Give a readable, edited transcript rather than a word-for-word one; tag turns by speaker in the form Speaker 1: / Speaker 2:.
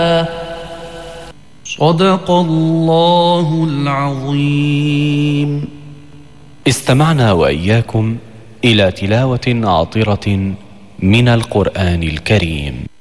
Speaker 1: صدق الله العظيم.
Speaker 2: استمعنا وإياكم إلى تلاوة عطرة من القرآن الكريم.